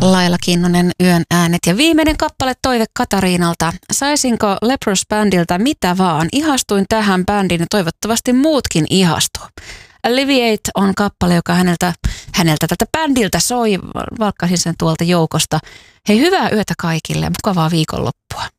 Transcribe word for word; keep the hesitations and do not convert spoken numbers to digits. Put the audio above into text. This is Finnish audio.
Laila Kinnunen, Yön äänet. Ja viimeinen kappale toive Katariinalta. Saisinko Leprous Bandilta mitä vaan? Ihastuin tähän bändiin ja toivottavasti muutkin ihastuu. Alleviate on kappale, joka häneltä, häneltä tältä bändiltä soi. Valkkasin sen tuolta joukosta. Hei, hyvää yötä kaikille. Mukavaa viikonloppua.